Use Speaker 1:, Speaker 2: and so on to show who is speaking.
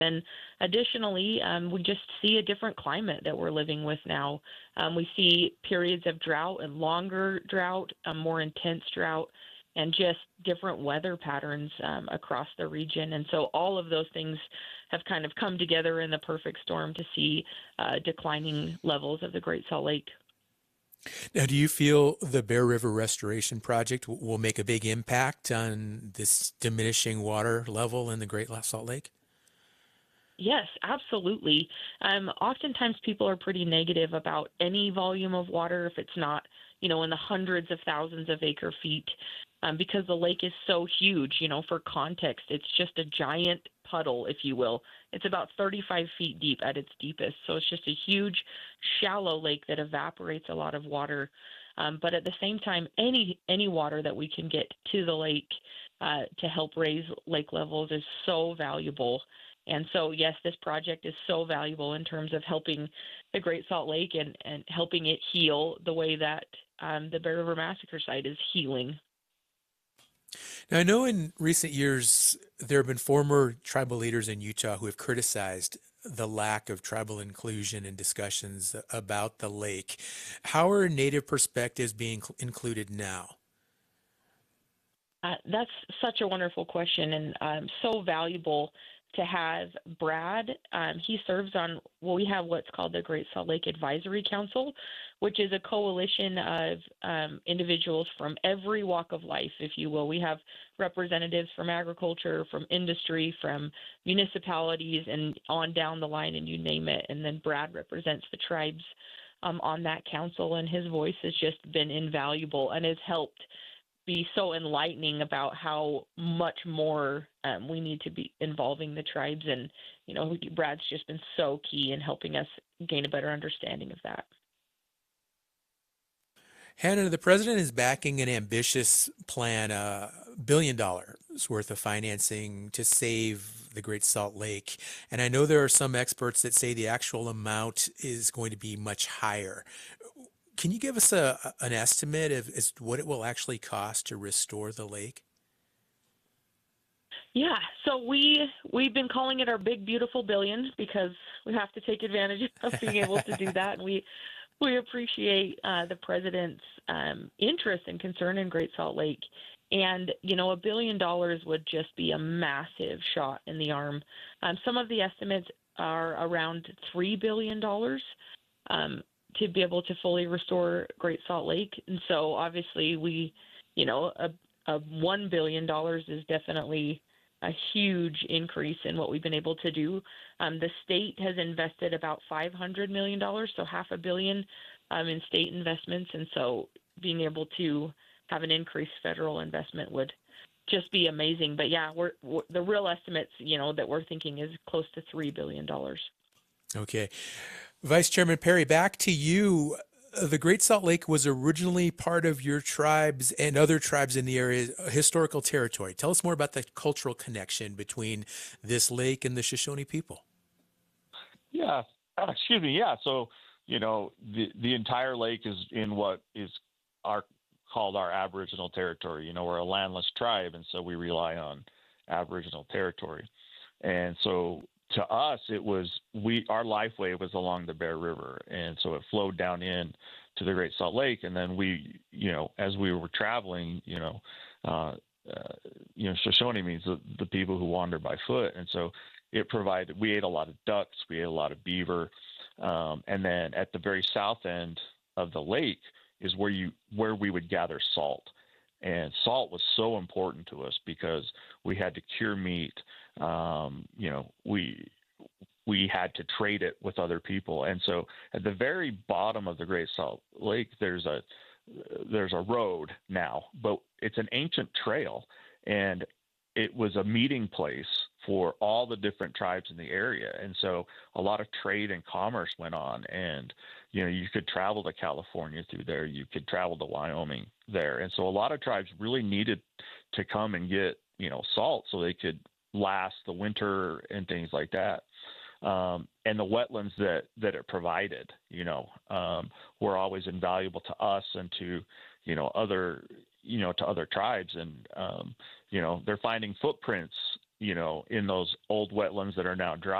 Speaker 1: And additionally, we just see a different climate that we're living with now. We see periods of drought and longer drought, more intense drought, and just different weather patterns across the region. And so all of those things have kind of come together in the perfect storm to see declining levels of the Great Salt Lake.
Speaker 2: Now, do you feel the Bear River Restoration Project will make a big impact on this diminishing water level in the Great Salt Lake?
Speaker 1: Yes, absolutely. Oftentimes people are pretty negative about any volume of water if it's not, in the hundreds of thousands of acre feet, because the lake is so huge. For context, it's just a giant puddle, if you will. It's about 35 feet deep at its deepest. So it's just a huge, shallow lake that evaporates a lot of water. But at the same time, any water that we can get to the lake to help raise lake levels is so valuable. And so, yes, this project is so valuable in terms of helping the Great Salt Lake and helping it heal the way that the Bear River Massacre site is healing.
Speaker 2: Now, I know in recent years there have been former tribal leaders in Utah who have criticized the lack of tribal inclusion in discussions about the lake. How are Native perspectives being included now?
Speaker 1: That's such a wonderful question and so valuable to have Brad. He serves on, we have what's called the Great Salt Lake Advisory Council, which is a coalition of individuals from every walk of life, if you will. We have representatives from agriculture, from industry, from municipalities, and on down the line, and you name it. And then Brad represents the tribes on that council, and his voice has just been invaluable and has helped be so enlightening about how much more we need to be involving the tribes. And, Brad's just been so key in helping us gain a better understanding of that.
Speaker 2: Hannah, the president is backing an ambitious plan, $1 billion worth of financing to save the Great Salt Lake. And I know there are some experts that say the actual amount is going to be much higher. Can you give us an estimate of what it will actually cost to restore the lake?
Speaker 1: Yeah, so we've been calling it our big beautiful billion because we have to take advantage of being able to do that, and we appreciate the president's interest and concern in Great Salt Lake. And $1 billion would just be a massive shot in the arm. Some of the estimates are around $3 billion. To be able to fully restore Great Salt Lake. And so obviously a $1 billion is definitely a huge increase in what we've been able to do. The state has invested about $500 million, so $500 million in state investments. And so being able to have an increased federal investment would just be amazing. But yeah, we're the real estimates, that we're thinking is close to $3 billion.
Speaker 2: Okay. Vice Chairman Perry, back to you. The Great Salt Lake was originally part of your tribes and other tribes in the area, historical territory. Tell us more about the cultural connection between this lake and the Shoshone people.
Speaker 3: Yeah, excuse me. Yeah, so the entire lake is in what is called our Aboriginal territory. We're a landless tribe, and so we rely on Aboriginal territory, and so. To us, our lifeway was along the Bear River, and so it flowed down in to the Great Salt Lake. And then we, as we were traveling, Shoshone means the people who wander by foot, and so it provided. We ate a lot of ducks, we ate a lot of beaver, and then at the very south end of the lake is where we would gather salt. And salt was so important to us because we had to cure meat. We had to trade it with other people. And so at the very bottom of the Great Salt Lake, there's a road now, but it's an ancient trail. And it was a meeting place for all the different tribes in the area. And so a lot of trade and commerce went on. And, you could travel to California through there. You could travel to Wyoming there. And so a lot of tribes really needed to come and get, salt so they could last the winter and things like that. And the wetlands that it provided, were always invaluable to us and to, to other tribes. And, they're finding footprints in those old wetlands that are now dry.